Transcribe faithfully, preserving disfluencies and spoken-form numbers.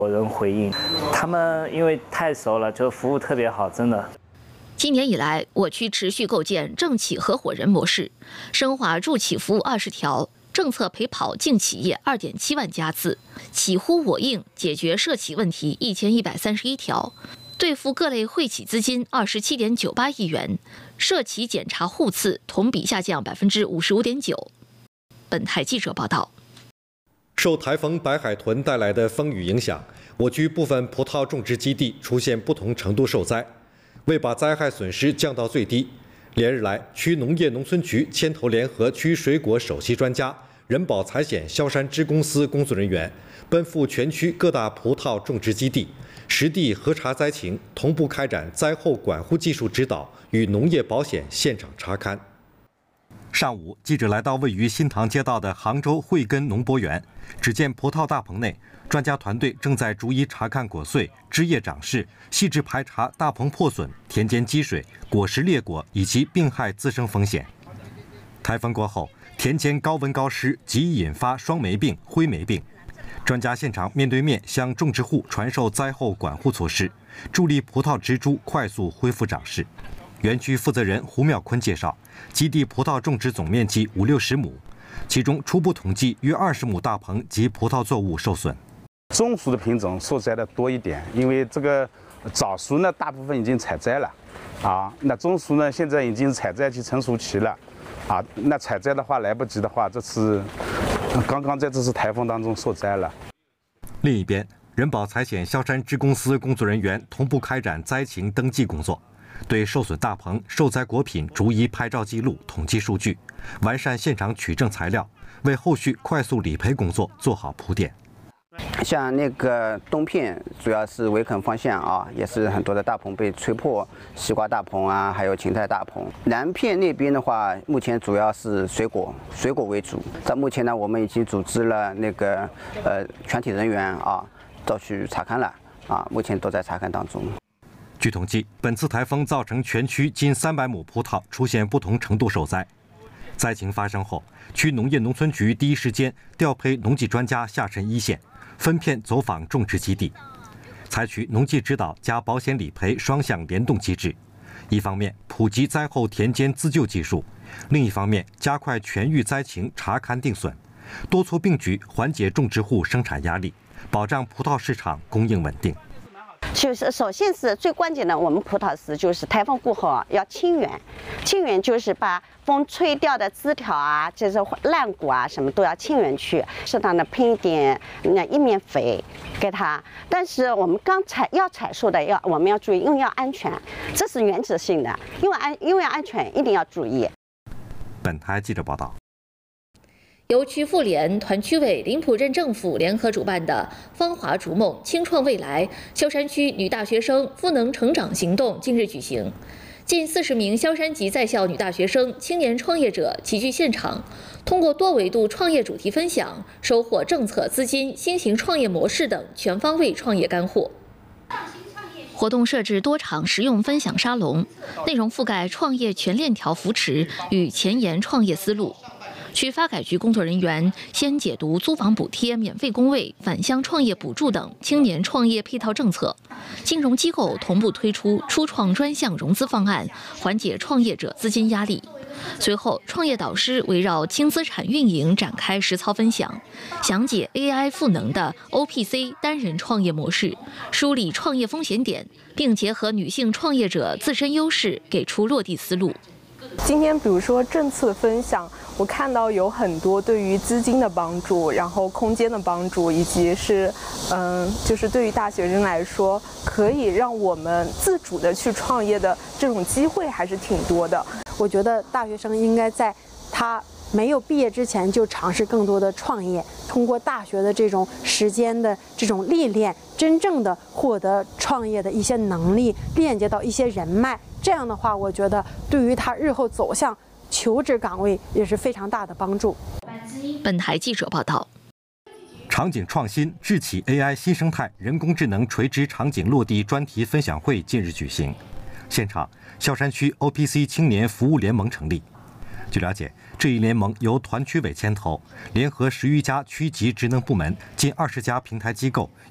有人回应，他们因为太熟了，就服务特别好，真的。 今年以来，我区持续构建政企合伙人模式，深化助企服务二十条，政策陪跑净企业二点七万家次，企呼我应解决涉企问题一千一百三十一条，兑付各类惠企资金二十七点九八亿元，涉企检查户次同比下降百分之五十五点九。本台记者报道。 受台风白海豚带来的风雨影响，我区部分葡萄种植基地出现不同程度受灾。为把灾害损失降到最低，连日来，区农业农村局牵头联合区水果首席专家、人保财险萧山支公司工作人员，奔赴全区各大葡萄种植基地，实地核查灾情，同步开展灾后管护技术指导与农业保险现场查勘。上午，记者来到位于新塘街道的杭州惠根农博园，只见葡萄大棚内，专家团队正在逐一查看果穗、枝叶长势，细致排查大棚破损、田间积水、果实裂果以及病害滋生风险。台风过后，田间高温高湿极易引发霜霉病、灰霉病。专家现场面对面向种植户传授灾后管护措施，助力葡萄植株快速恢复长势。园区负责人胡妙坤介绍，基地葡萄种植总面积五六十亩，其中初步统计约二十亩大棚及葡萄作物受损。 中熟的品种受灾的多一点，因为这个早熟呢，大部分已经采摘了，啊，那中熟呢，现在已经采摘期成熟期了，啊，那采摘的话来不及的话，这次刚刚在这次台风当中受灾了。 另一边，人保财险萧山支公司工作人员同步开展灾情登记工作。对受损大棚、受灾果品逐一拍照记录、统计数据，完善现场取证材料，为后续快速理赔工作做好铺垫。 像那个东片主要是围垦方向啊，也是很多的大棚被吹破，西瓜大棚啊，还有芹菜大棚。南片那边的话，目前主要是水果，水果为主。在目前呢，我们已经组织了那个呃全体人员啊，都去查看了啊，目前都在查看当中。 据统计，本次台风造成全区近三百亩葡萄出现不同程度受灾。灾情发生后，区农业农村局第一时间调配农技专家下沉一线，分片走访种植基地，采取农技指导加保险理赔双向联动机制。一方面普及灾后田间自救技术，另一方面加快全域灾情查勘定损，多措并举缓解种植户生产压力，保障葡萄市场供应稳定。 就是首先是最关键的，我们葡萄是就是台风过后啊要清园，清园就是把风吹掉的枝条啊，就是烂果啊什么都要清园去，适当的喷一点那一面肥给它。但是我们刚采要采收的要我们要注意，因为要安全，这是原则性的，因为安因为安全一定要注意。 本台记者报道。 由区妇联、团区委、临浦镇政府联合主办的“芳华逐梦，轻创未来”萧山区女大学生赋能成长行动近日举行，近四十名萧山籍在校女大学生、青年创业者齐聚现场，通过多维度创业主题分享，收获政策、资金、新型创业模式等全方位创业干货。活动设置多场实用分享沙龙，内容覆盖创业全链条扶持与前沿创业思路。区发改局工作人员先解读租房补贴、免费工位、返乡创业补助等青年创业配套政策，金融机构同步推出初创专项融资方案，缓解创业者资金压力。随后，创业导师围绕轻资产运营展开实操分享，详解 A I 赋能的 O P C 单人创业模式，梳理创业风险点，并结合女性创业者自身优势，给出落地思路。 今天比如说政策的分享，我看到有很多对于资金的帮助，然后空间的帮助，以及是嗯，就是对于大学生来说，可以让我们自主的去创业的这种机会还是挺多的。 我觉得大学生应该在他没有毕业之前就尝试更多的创业，通过大学的这种时间的这种历练，真正的获得创业的一些能力，链接到一些人脉。这样的话，我觉得对于他日后走向求职岗位也是非常大的帮助。 本台记者报道。 场景创新智企 A I 新生态人工智能垂直场景落地专题分享会近日举行，现场萧山区 O P C 青年服务联盟成立。据了解，这一联盟由团区委牵头，联合十余家区级职能部门、近二十家平台机构